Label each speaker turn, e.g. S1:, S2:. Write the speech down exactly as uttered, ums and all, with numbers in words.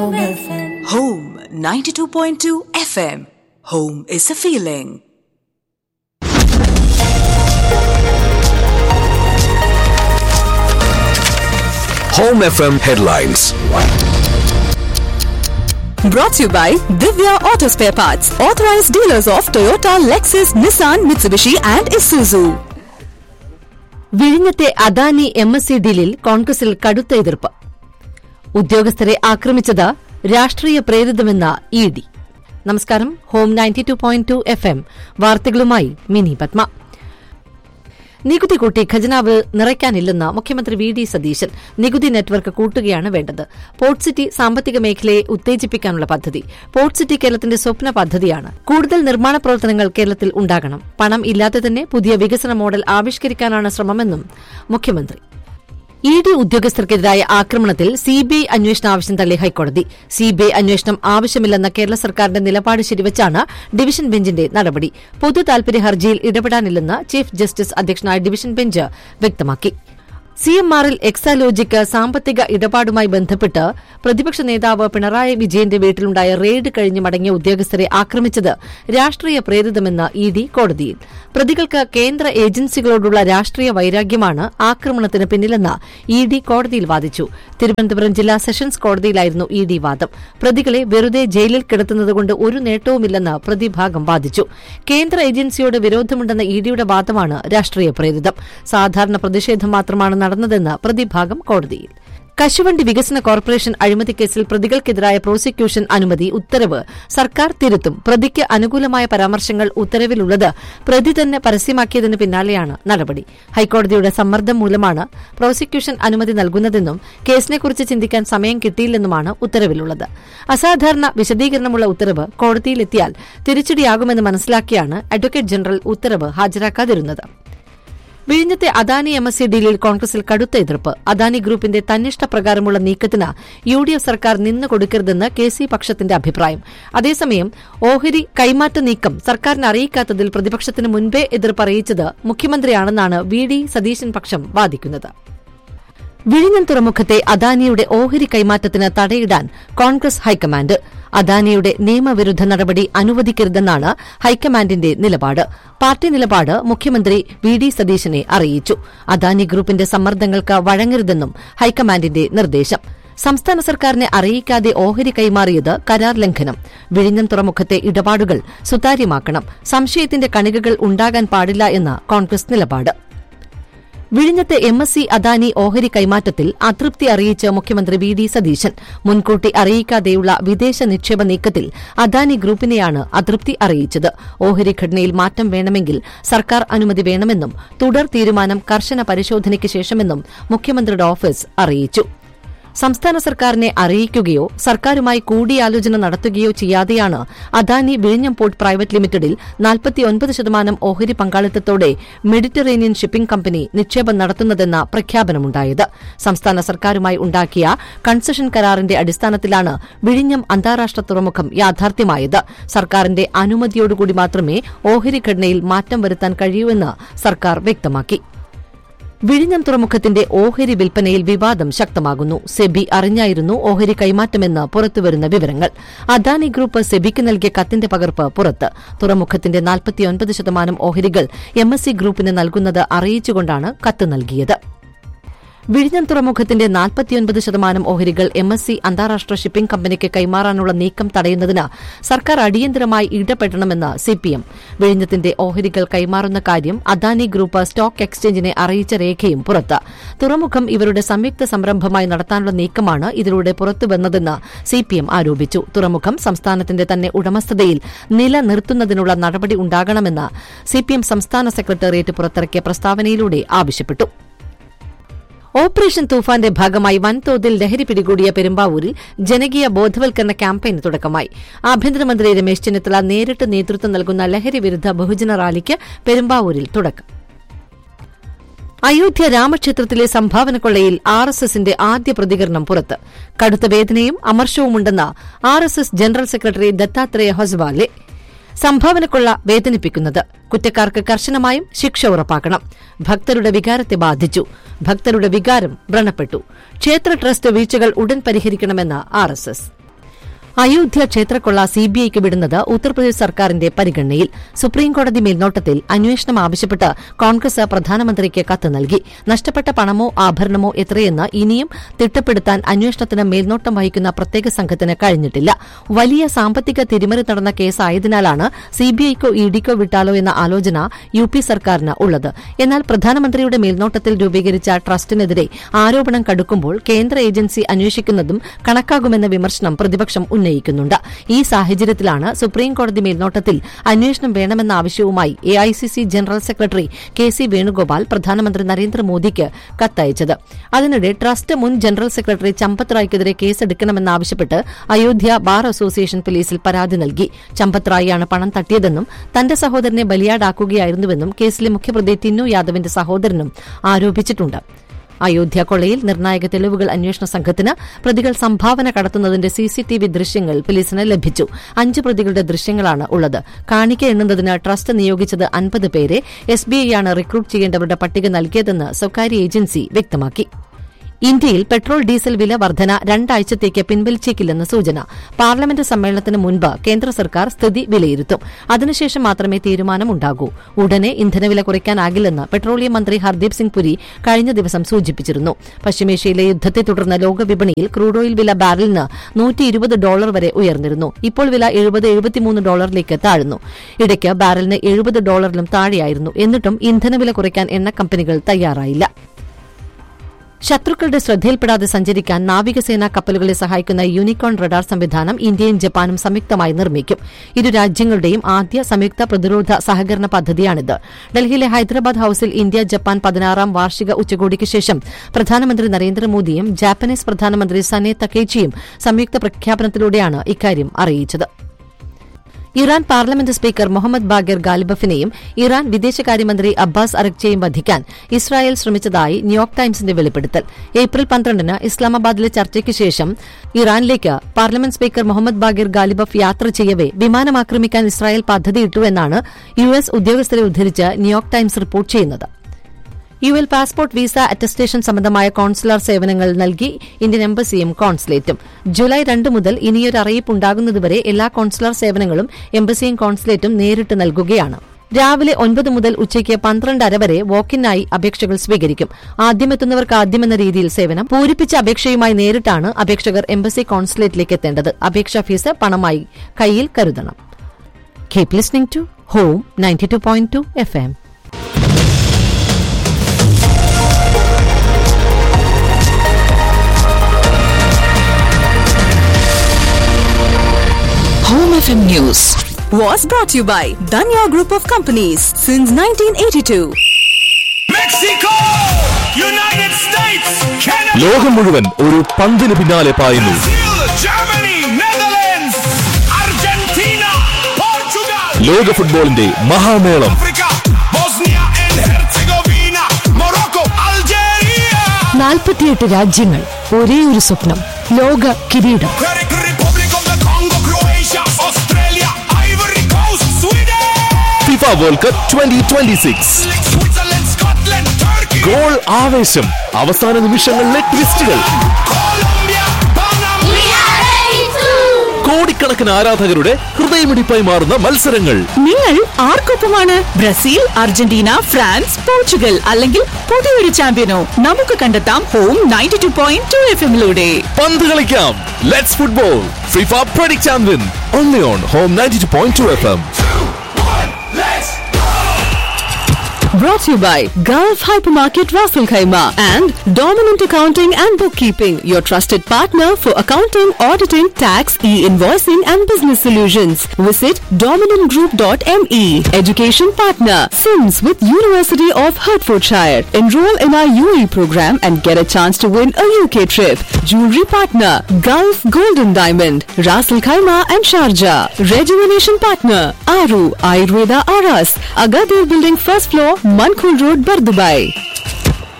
S1: Home ninety-two point two F M. Home is a feeling.
S2: Home F M headlines.
S1: Brought to you by Divya Auto Spare Parts, authorized dealers of Toyota, Lexus, Nissan, Mitsubishi and Isuzu.
S3: വിഴിഞ്ഞത്തെ Adani M S C ഡീലിൽ കോൺഗ്രസിൽ കടുത്ത എതിർപ്പ്. ഉദ്യോഗസ്ഥരെ ആക്രമിച്ചത് രാഷ്ട്രീയ പ്രേരിതമെന്ന E D. നമസ്കാരം. Home ninety two point two F M വാർത്തകളുമായി mini Padma. നികുതി കൂട്ടി ഖജനാവ് നിറയ്ക്കാനില്ലെന്ന് മുഖ്യമന്ത്രി വി ഡി സതീശൻ. നികുതി നെറ്റ്വർക്ക് കൂട്ടുകയാണ് വേണ്ടത്. പോർട്ട് സിറ്റി സാമ്പത്തിക മേഖലയെ ഉത്തേജിപ്പിക്കാനുള്ള പദ്ധതി. പോർട്ട് സിറ്റി കേരളത്തിന്റെ സ്വപ്ന പദ്ധതിയാണ്. കൂടുതൽ നിർമ്മാണ പ്രവർത്തനങ്ങൾ കേരളത്തിൽ ഉണ്ടാകണം. പണം ഇല്ലാതെ തന്നെ പുതിയ വികസന മോഡൽ ആവിഷ്കരിക്കാനാണ് ശ്രമമെന്നും മുഖ്യമന്ത്രി. ഇ ഡി ഉദ്യോഗസ്ഥർക്കെതിരായ ആക്രമണത്തിൽ സിബിഐ അന്വേഷണ ആവശ്യം തള്ളി ഹൈക്കോടതി. സിബിഐ അന്വേഷണം ആവശ്യമില്ലെന്ന കേരള സർക്കാരിന്റെ നിലപാട് ശരിവച്ചാണ് ഡിവിഷൻ ബെഞ്ചിന്റെ നടപടി. പൊതു താൽപര്യ ഹർജിയിൽ ഇടപെടാനില്ലെന്ന് ചീഫ് ജസ്റ്റിസ് അധ്യക്ഷനായ ഡിവിഷൻ ബെഞ്ച് വ്യക്തമാക്കി. സി എം ആറിൽ എക്സാലോജിക്ക് സാമ്പത്തിക ഇടപാടുമായി ബന്ധപ്പെട്ട് പ്രതിപക്ഷ നേതാവ് പിണറായി വിജയന്റെ വീട്ടിലുണ്ടായ റെയ്ഡ് കഴിഞ്ഞ് മടങ്ങിയ ഉദ്യോഗസ്ഥരെ ആക്രമിച്ചത് രാഷ്ട്രീയ പ്രേരിതമെന്ന് ഇ ഡി കോടതിയിൽ. പ്രതികൾക്ക് കേന്ദ്ര ഏജൻസികളോടുള്ള രാഷ്ട്രീയ വൈരാഗ്യമാണ് ആക്രമണത്തിന് പിന്നിലെന്ന് ഇ ഡി കോടതിയിൽ വാദിച്ചു. തിരുവനന്തപുരം ജില്ലാ സെഷൻസ് കോടതിയിലായിരുന്നു ഇ ഡി വാദം. പ്രതികളെ വെറുതെ ജയിലിൽ കിടത്തുന്നതുകൊണ്ട് ഒരു നേട്ടവുമില്ലെന്ന് പ്രതിഭാഗം വാദിച്ചു. കേന്ദ്ര ഏജൻസിയോട് വിരോധമുണ്ടെന്ന ഇ ഡിയുടെ വാദമാണ് രാഷ്ട്രീയ പ്രേരിതം. സാധാരണ പ്രതിഷേധം മാത്രമാണ് നടന്നതെന്ന് പ്രതിഭാഗം കോടതിയിൽ. കശുവണ്ടി വികസന കോർപ്പറേഷൻ അഴിമതിക്കേസിൽ പ്രതികൾക്കെതിരായ പ്രോസിക്യൂഷൻ അനുമതി ഉത്തരവ് സർക്കാർ തിരുത്തും. പ്രതിക്ക് അനുകൂലമായ പരാമർശങ്ങൾ ഉത്തരവിലുള്ളത് പ്രതി തന്നെ പരസ്യമാക്കിയതിന് പിന്നാലെയാണ് നടപടി. ഹൈക്കോടതിയുടെ സമ്മർദ്ദം മൂലമാണ് പ്രോസിക്യൂഷൻ അനുമതി നൽകുന്നതെന്നും കേസിനെക്കുറിച്ച് ചിന്തിക്കാൻ സമയം കിട്ടിയില്ലെന്നുമാണ് ഉത്തരവിലുള്ളത്. അസാധാരണ വിശദീകരണമുള്ള ഉത്തരവ് കോടതിയിലെത്തിയാൽ തിരിച്ചടിയാകുമെന്ന് മനസ്സിലാക്കിയാണ് അഡ്വക്കേറ്റ് ജനറൽ ഉത്തരവ് ഹാജരാക്കാതിരുന്നത്. വിഴിഞ്ഞത്തെ അദാനി എം എസ് സി ഡീലിൽ കോൺഗ്രസിൽ കടുത്ത എതിർപ്പ്. അദാനി ഗ്രൂപ്പിന്റെ തന്നിഷ്ടപ്രകാരമുള്ള നീക്കത്തിന് യു ഡി എഫ് സർക്കാർ നിന്നു കൊടുക്കരുതെന്ന് കെ സി പക്ഷത്തിന്റെ അഭിപ്രായം. അതേസമയം ഓഹരി കൈമാറ്റ നീക്കം സർക്കാരിനെ അറിയിക്കാത്തതിൽ പ്രതിപക്ഷത്തിന് മുൻപേ എതിർപ്പ് അറിയിച്ചത് മുഖ്യമന്ത്രിയാണെന്നാണ് വി ഡി സതീശൻ പക്ഷം വാദിക്കുന്നത്. വിഴിഞ്ഞം തുറമുഖത്തെ അദാനിയുടെ ഓഹരി കൈമാറ്റത്തിന് തടയിടാൻ കോൺഗ്രസ് ഹൈക്കമാൻഡ്. അദാനിയുടെ നിയമവിരുദ്ധ നടപടി അനുവദിക്കരുതെന്നാണ് ഹൈക്കമാൻഡിന്റെ നിലപാട്. പാർട്ടി നിലപാട് മുഖ്യമന്ത്രി വി ഡി സതീശനെ അറിയിച്ചു. അദാനി ഗ്രൂപ്പിന്റെ സമ്മർദ്ദങ്ങൾക്ക് വഴങ്ങരുതെന്നും ഹൈക്കമാൻഡിന്റെ നിർദ്ദേശം. സംസ്ഥാന സർക്കാരിനെ അറിയിക്കാതെ ഓഹരി കൈമാറിയത് കരാർ ലംഘനം. വിഴിഞ്ഞം തുറമുഖത്തെ ഇടപാടുകൾ സുതാര്യമാക്കണം. സംശയത്തിന്റെ കണികകൾ ഉണ്ടാകാൻ പാടില്ല എന്ന കോൺഗ്രസ് നിലപാട്. വിഴിഞ്ഞത്തെ എം എസ് സി അദാനി ഓഹരി കൈമാറ്റത്തിൽ അതൃപ്തി അറിയിച്ച് മുഖ്യമന്ത്രി വി ഡി സതീശൻ. മുൻകൂട്ടി അറിയിക്കാതെയുള്ള വിദേശ നിക്ഷേപ നീക്കത്തിൽ അദാനി ഗ്രൂപ്പിനെയാണ് അതൃപ്തി അറിയിച്ചത്. ഓഹരി ഘടനയിൽ മാറ്റം വേണമെങ്കിൽ സർക്കാർ അനുമതി വേണമെന്നും തുടർ തീരുമാനം കർശന പരിശോധനയ്ക്ക് ശേഷമെന്നും മുഖ്യമന്ത്രിയുടെ ഓഫീസ് അറിയിച്ചു. സംസ്ഥാന സർക്കാരിനെ അറിയിക്കുകയോ സർക്കാരുമായി കൂടിയാലോചന നടത്തുകയോ ചെയ്യാതെയാണ് അദാനി വിഴിഞ്ഞം പോർട്ട് പ്രൈവറ്റ് ലിമിറ്റഡിൽ നാൽപ്പത്തിയൊൻപത് ശതമാനം ഓഹരി പങ്കാളിത്തത്തോടെ മെഡിറ്ററേനിയൻ ഷിപ്പിംഗ് കമ്പനി നിക്ഷേപം നടത്തുന്നതെന്ന പ്രഖ്യാപനമുണ്ടായത്. സംസ്ഥാന സർക്കാരുമായി ഉണ്ടാക്കിയ കൺസഷൻ കരാറിന്റെ അടിസ്ഥാനത്തിലാണ് വിഴിഞ്ഞം അന്താരാഷ്ട്ര തുറമുഖം യാഥാർത്ഥ്യമായത്. സർക്കാരിന്റെ അനുമതിയോടുകൂടി മാത്രമേ ഓഹരി ഘടനയിൽ മാറ്റം വരുത്താൻ കഴിയൂവെന്ന് സർക്കാർ വ്യക്തമാക്കി. വിഴിഞ്ഞം തുറമുഖത്തിന്റെ ഓഹരി വിൽപ്പനയിൽ വിവാദം ശക്തമാകുന്നു. സെബി അറിഞ്ഞായിരുന്നു ഓഹരി കൈമാറ്റമെന്ന് പുറത്തുവരുന്ന വിവരങ്ങൾ. അദാനി ഗ്രൂപ്പ് സെബിക്ക് നൽകിയ കത്തിന്റെ പകർപ്പ് പുറത്ത്. തുറമുഖത്തിന്റെ നാൽപ്പത്തിയൊൻപത് ശതമാനം ഓഹരികൾ എം എസ് സി ഗ്രൂപ്പിന് നൽകുന്നത് അറിയിച്ചുകൊണ്ടാണ് കത്ത് നൽകിയത്. വിഴിഞ്ഞം തുറമുഖത്തിന്റെ നാൽപ്പത്തിയൊൻപത് ശതമാനം ഓഹരികൾ എം എസ് സി അന്താരാഷ്ട്ര ഷിപ്പിംഗ് കമ്പനിക്ക് കൈമാറാനുള്ള നീക്കം തടയുന്നതിന് സർക്കാർ അടിയന്തരമായി ഇടപെടണമെന്ന് സിപിഎം. വിഴിഞ്ഞത്തിന്റെ ഓഹരികൾ കൈമാറുന്ന കാര്യം അദാനി ഗ്രൂപ്പ് സ്റ്റോക്ക് എക്സ്ചേഞ്ചിനെ അറിയിച്ച രേഖയും പുറത്ത്. തുറമുഖം ഇവരുടെ സംയുക്ത സംരംഭമായി നടത്താനുള്ള നീക്കമാണ് ഇതിലൂടെ പുറത്തുവന്നതെന്ന് സിപിഎം ആരോപിച്ചു. തുറമുഖം സംസ്ഥാനത്തിന്റെ തന്നെ ഉടമസ്ഥതയിൽ നിലനിർത്തുന്നതിനുള്ള നടപടി ഉണ്ടാകണമെന്ന് സിപിഎം സംസ്ഥാന സെക്രട്ടേറിയറ്റ് പുറത്തിറക്കിയ പ്രസ്താവനയിലൂടെ ആവശ്യപ്പെട്ടു. ഓപ്പറേഷൻ തൂഫാന്റെ ഭാഗമായി വൻതോതിൽ ലഹരി പിടികൂടിയ പെരുമ്പാവൂരിൽ ജനകീയ ബോധവൽക്കരണ ക്യാമ്പയിന് തുടക്കമായി. ആഭ്യന്തരമന്ത്രി രമേശ് ചെന്നിത്തല നേരിട്ട് നേതൃത്വം നൽകുന്ന ലഹരി വിരുദ്ധ ബഹുജന റാലിക്ക് പെരുമ്പാവൂരിൽ തുടക്കം. അയോധ്യ രാമക്ഷേത്രത്തിലെ സംഭാവന കൊള്ളയിൽ ആർ എസ് എസിന്റെ ആദ്യ പ്രതികരണം പുറത്ത്. കടുത്ത വേദനയും അമർഷവുമുണ്ടെന്ന് R S S general secretary Dattatreya Hosabale. സംഭാവനക്കൊള്ള വേദനിപ്പിക്കുന്നത്. കുറ്റക്കാർക്ക് കർശനമായും ശിക്ഷ ഉറപ്പാക്കണം. ഭക്തരുടെ വികാരത്തെ ബാധിച്ചു. ഭക്തരുടെ വികാരം വ്രണപ്പെട്ടു. ക്ഷേത്ര ട്രസ്റ്റ് വീഴ്ചകൾ ഉടൻ പരിഹരിക്കണമെന്ന് ആർ എസ് എസ്. അയോധ്യ ക്ഷേത്രക്കൊള്ള സിബിഐക്ക് വിടുന്നത് ഉത്തർപ്രദേശ് സർക്കാരിന്റെ പരിഗണനയിൽ. സുപ്രീംകോടതി മേൽനോട്ടത്തിൽ അന്വേഷണം ആവശ്യപ്പെട്ട് കോൺഗ്രസ് പ്രധാനമന്ത്രിക്ക് കത്ത് നൽകി. നഷ്ടപ്പെട്ട പണമോ ആഭരണമോ എത്രയെന്ന് ഇനിയും തിട്ടപ്പെടുത്താൻ അന്വേഷണത്തിന് മേൽനോട്ടം വഹിക്കുന്ന പ്രത്യേക സംഘത്തിന് കഴിഞ്ഞിട്ടില്ല. വലിയ സാമ്പത്തിക തിരിമറി നടന്ന കേസായതിനാലാണ് സിബിഐക്കോ ഇഡിക്കോ വിട്ടാലോ എന്ന ആലോചന യു പി സർക്കാരിന് ഉള്ളത്. എന്നാൽ പ്രധാനമന്ത്രിയുടെ മേൽനോട്ടത്തിൽ രൂപീകരിച്ച ട്രസ്റ്റിനെതിരെ ആരോപണം കടുക്കുമ്പോൾ കേന്ദ്ര ഏജൻസി അന്വേഷിക്കുന്നതും കണക്കാകുമെന്ന വിമർശനം പ്രതിപക്ഷം ഉന്നയിക്കുന്നുണ്ട്. ഈ സാഹചര്യത്തിലാണ് സുപ്രീംകോടതി മേൽനോട്ടത്തിൽ അന്വേഷണം വേണമെന്ന ആവശ്യവുമായി AICC general secretary K C Venugopal പ്രധാനമന്ത്രി നരേന്ദ്രമോദിക്ക് കത്തയച്ചത്. അതിനിടെ ട്രസ്റ്റ് മുൻ general secretary Champat റായ്ക്കെതിരെ കേസെടുക്കണമെന്നാവശ്യപ്പെട്ട് Ayodhya bar association പോലീസിൽ പരാതി നൽകി. ചമ്പത് റായിയാണ് പണം തട്ടിയതെന്നും തന്റെ സഹോദരനെ ബലിയാടാക്കുകയായിരുന്നുവെന്നും കേസിലെ മുഖ്യപ്രതി ടിന്നു യാദവിന്റെ സഹോദരനും ആരോപിച്ചിട്ടുണ്ട്. അയോധ്യ കൊള്ളയിൽ നിർണായക തെളിവുകൾ അന്വേഷണ സംഘത്തിന് പ്രതികൾ സംഭാവന കടത്തുന്നതിന്റെ സിസിടിവി ദൃശ്യങ്ങൾ പോലീസിന് ലഭിച്ചു. അഞ്ച് പ്രതികളുടെ ദൃശ്യങ്ങളാണ് ഉള്ളത്. കാണിക്ക എണ്ണുന്നതിന് ട്രസ്റ്റ് നിയോഗിച്ചത് അൻപത് പേരെ. എസ്ബിഐയാണ് റിക്രൂട്ട് ചെയ്യേണ്ടവരുടെ പട്ടിക നൽകിയതെന്ന് സ്വകാര്യ ഏജൻസി വ്യക്തമാക്കി. ഇന്ത്യയിൽ പെട്രോൾ ഡീസൽ വില വർധന രണ്ടാഴ്ചത്തേക്ക് പിൻവലിച്ചേക്കില്ലെന്ന് സൂചന. പാർലമെന്റ് സമ്മേളനത്തിന് മുൻപ് കേന്ദ്ര സർക്കാർ സ്ഥിതി വിലയിരുത്തും. അതിനുശേഷം മാത്രമേ തീരുമാനമുണ്ടാകൂ. ഉടനെ ഇന്ധനവില കുറയ്ക്കാനാകില്ലെന്ന് പെട്രോളിയം മന്ത്രി ഹർദീപ് സിംഗ് പുരി കഴിഞ്ഞ ദിവസം സൂചിപ്പിച്ചിരുന്നു. പശ്ചിമേഷ്യയിലെ യുദ്ധത്തെ തുടർന്ന് ലോകവിപണിയിൽ ക്രൂഡ് ഓയിൽ വില ബാരലിന് നൂറ്റി ഇരുപത് ഡോളർ വരെ ഉയർന്നിരുന്നു. ഇപ്പോൾ വില എഴുപത് എഴുപത്തിമൂന്ന് ഡോളറിലേക്ക് താഴ്ന്നു. ഇടയ്ക്ക് ബാരലിന് എഴുപത് ഡോളറിലും താഴെയായിരുന്നു. എന്നിട്ടും ഇന്ധനവില കുറയ്ക്കാൻ എണ്ണ കമ്പനികൾ തയ്യാറായില്ല. ശത്രുക്കളുടെ ശ്രദ്ധയിൽപ്പെടാതെ സഞ്ചരിക്കാൻ നാവികസേനാ കപ്പലുകളെ സഹായിക്കുന്ന യൂണിക്കോൺ റഡാർ സംവിധാനം ഇന്ത്യയും ജപ്പാനും സംയുക്തമായി നിർമ്മിക്കും. ഇരു രാജ്യങ്ങളുടെയും ആദ്യ സംയുക്ത പ്രതിരോധ സഹകരണ പദ്ധതിയാണിത്. ഡൽഹിയിലെ ഹൈദരാബാദ് ഹൌസിൽ ഇന്ത്യ ജപ്പാൻ പതിനാറാം വാർഷിക ഉച്ചകോടിക്ക് ശേഷം പ്രധാനമന്ത്രി നരേന്ദ്രമോദിയും ജാപ്പനീസ് പ്രധാനമന്ത്രി സനെ തകേച്ചിയും സംയുക്ത പ്രഖ്യാപനത്തിലൂടെയാണ് ഇക്കാര്യം അറിയിച്ചത്. Iran parliament speaker Mohammad Bagher ഗാലിബഫിനെയും Iran വിദേശകാര്യമന്ത്രി അബ്ബാസ് അറക്ചിയെയും വധിക്കാൻ ഇസ്രായേൽ ശ്രമിച്ചതായി ന്യൂയോർക്ക് ടൈംസിന്റെ വെളിപ്പെടുത്തൽ. ഏപ്രിൽ പന്ത്രണ്ടിന് ഇസ്ലാമാബാദിലെ ചർച്ചയ്ക്ക് ശേഷം ഇറാനിലേക്ക് പാർലമെന്റ് സ്പീക്കർ മുഹമ്മദ് ബാഗർ ഗാലിബഫ് യാത്ര ചെയ്യവെ വിമാനം ആക്രമിക്കാൻ ഇസ്രായേൽ പദ്ധതിയിട്ടുവെന്നാണ് യു എസ് ഉദ്യോഗസ്ഥരെ ഉദ്ധരിച്ച് ന്യൂയോർക്ക് ടൈംസ് റിപ്പോർട്ട് ചെയ്യുന്നത്. U L passport visa attestation സംബന്ധമായ കോൺസുലർ സേവനങ്ങൾ നൽകി ഇന്ത്യൻ എംബസിയും കോൺസുലേറ്റും. ജൂലൈ രണ്ട് മുതൽ ഇനിയൊരു അറിയിപ്പ് ഉണ്ടാകുന്നതുവരെ എല്ലാ കോൺസുലർ സേവനങ്ങളും എംബസിയും കോൺസുലേറ്റും നേരിട്ട് നൽകുകയാണ്. രാവിലെ ഒൻപത് മുതൽ ഉച്ചയ്ക്ക് പന്ത്രണ്ടര വരെ വോക്കിനായി അപേക്ഷകൾ സ്വീകരിക്കും. ആദ്യമെത്തുന്നവർക്ക് ആദ്യമെന്ന രീതിയിൽ സേവനം. പൂരിപ്പിച്ച അപേക്ഷയുമായി നേരിട്ടാണ് അപേക്ഷകർ എംബസി കോൺസുലേറ്റിലേക്ക് എത്തേണ്ടത്. അപേക്ഷാ ഫീസ് പണമായി കയ്യിൽ കരുതണം. Keep listening to home ninety two point two F M.
S1: Home F M News was brought to you by Danya Group of Companies since nineteen eighty-two.
S2: Mexico, United States, Canada. ലോകം മുഴുവൻ ഒരു പന്തിന് പിന്നാലെ പായുന്നു. Germany, Netherlands, Argentina, Portugal. ലോക ഫുട്ബോളിന്റെ മഹാമേളം. Bosnia and Herzegovina, Morocco, Algeria. നാൽപ്പത്തിയെട്ട് രാജ്യങ്ങൾ, ഒരേ ഒരു സ്വപ്നം, ലോക കിരീടം. FIFA world cup twenty twenty-six. Goal ആവേശം, അവസാന നിമിഷങ്ങളിലെ ട്വിസ്റ്റുകൾ, കോടിക്കണക്കിന് ആരാധകരുടെ ഹൃദയമിടിപ്പായി മാറുന്ന മത്സരങ്ങൾ.
S1: നിങ്ങൾ ആർക്കൊപ്പമാണ്? ബ്രസീൽ, അർജന്റീന, ഫ്രാൻസ്, പോർച്ചുഗൽ അല്ലെങ്കിൽ പുതിയൊരു ചാമ്പ്യനോ? നമുക്ക് കണ്ടെത്താം home ninety two point two F എമ്മിലൂടെ.
S2: പന്ത് കളിക്കാം, let's football. FIFA predict champion only on home ninety two point two F M.
S1: Brought to you by Gulf Hypermarket Raffle Khaima and Dominant Accounting and Bookkeeping, your trusted partner for accounting, auditing, tax, e-invoicing and business solutions. Visit dominant group dot m e. Education partner Sims with University of Hertfordshire. Enroll in our U A E program and get a chance to win a U K trip. Jewelry partner Gulf Golden Diamond, Raffle Khaima and Sharjah. Rejuvenation partner Aru Ayurveda Aras, Agadir Building first floor, Mankul Road, Bardubai.